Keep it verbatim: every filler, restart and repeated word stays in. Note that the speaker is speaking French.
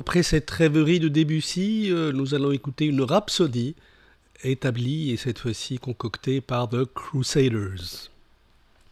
Après cette rêverie de Debussy, euh, nous allons écouter une rhapsodie établie et cette fois-ci concoctée par The Crusaders.